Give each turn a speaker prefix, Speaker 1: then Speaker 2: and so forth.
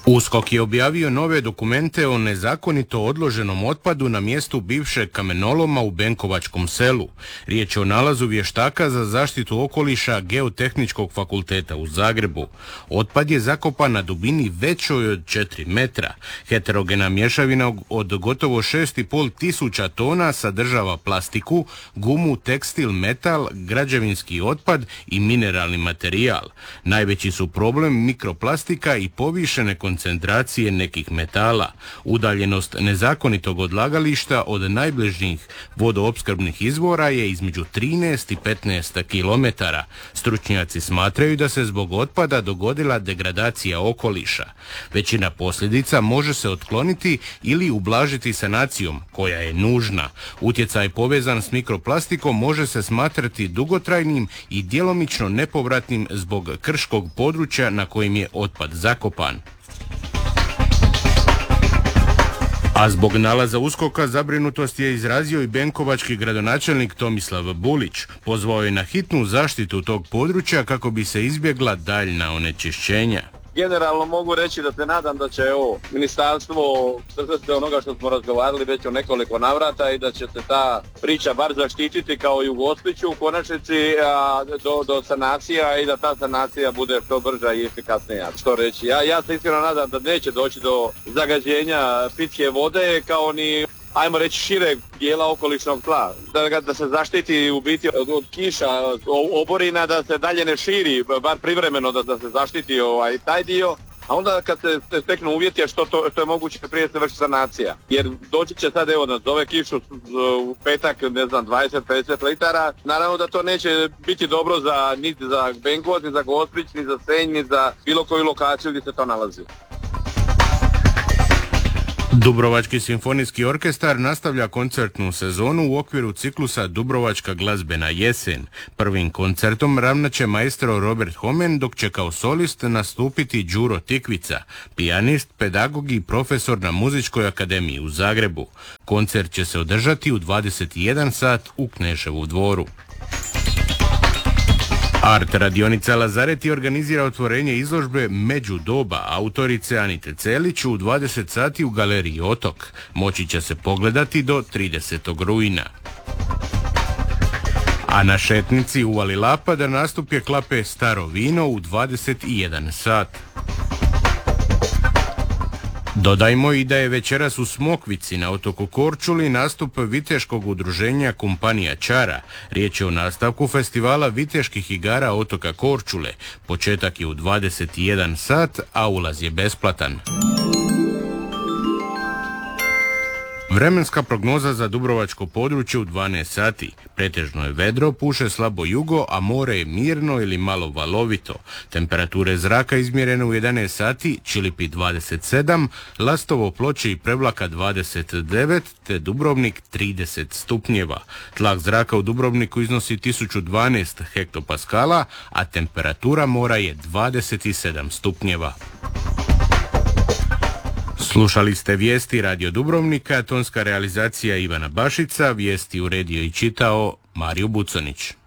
Speaker 1: USKOK je objavio nove dokumente o nezakonito odloženom otpadu na mjestu bivšeg kamenoloma u Benkovačkom selu. Riječ je o nalazu vještaka za zaštitu okoliša Geotehničkog fakulteta u Zagrebu. Otpad je zakopan na dubini većoj od 4 metra. Heterogena mješavina od gotovo 6,5 tisuća tona sadržava plastiku, gumu, tekstil, metal, građevinski otpad i mineralni materijal. Najveći su problem mikroplastika i povišene koncentracije nekih metala. Udaljenost nezakonitog odlagališta od najbližnjih vodoopskrbnih izvora je između 13 i 15 km. Stručnjaci smatraju da se zbog otpada dogodila degradacija okoliša. Većina posljedica može se otkloniti ili ublažiti sanacijom, koja je nužna. Utjecaj povezan s mikroplastikom može se smatrati dugotrajnim i djelomično nepovratnim zbog krškog područja na kojem je otpad zakopan. A zbog nalaza USKOK-a zabrinutost je izrazio i benkovački gradonačelnik Tomislav Bulić. Pozvao je na hitnu zaštitu tog područja kako bi se izbjegla daljna onečišćenja.
Speaker 2: Generalno mogu reći da se nadam da će ministarstvo držati onoga što smo razgovarali već o nekoliko navrata i da će se ta priča bar zaštititi kao i u Gospiću u konačnici do sanacija i da ta sanacija bude što brža i efikasnija. Što reći, ja se iskreno nadam da neće doći do zagađenja pitke vode kao ni ajmo reći šireg dijela okolišnog tla, da se zaštiti u biti od kiša, oborina, da se dalje ne širi, bar privremeno da se zaštiti taj dio, a onda kad se steknu uvjeti što je moguće prije se vrši sanacija. Jer doći će sad da zove kišu u petak, 20-50 litara, naravno da to neće biti dobro niti za Benkovac, ni za Gospić, ni za Senj, ni za bilo koju lokaciju gdje se to nalazi.
Speaker 1: Dubrovački simfonijski orkestar nastavlja koncertnu sezonu u okviru ciklusa Dubrovačka glazbena jesen. Prvim koncertom ravnat će maestro Robert Homen, dok će kao solist nastupiti Đuro Tikvica, pijanist, pedagog i profesor na Muzičkoj akademiji u Zagrebu. Koncert će se održati u 21 sat u Kneževu dvoru. Art radionica Lazareti organizira otvorenje izložbe Međudoba autorice Anite Celić u 20 sati u galeriji Otok. Moći će se pogledati do 30. rujna. A na šetnici u Vali Lapada nastup je klape Staro vino u 21 sat. Dodajmo i da je večeras u Smokvici na otoku Korčuli nastup viteškog udruženja Kompanija Čara. Riječ je o nastavku festivala viteških igara otoka Korčule. Početak je u 21 sat, a ulaz je besplatan. Vremenska prognoza za dubrovačko područje u 12 sati. Pretežno je vedro, puše slabo jugo, a more je mirno ili malo valovito. Temperature zraka izmjerene u 11 sati, Čilipi 27, Lastovo, Ploče i Prevlaka 29, te Dubrovnik 30 stupnjeva. Tlak zraka u Dubrovniku iznosi 1012 hektopaskala, a temperatura mora je 27 stupnjeva. Slušali ste vijesti Radio Dubrovnika, tonska realizacija Ivana Bašica, vijesti uredio i čitao Mario Buconić.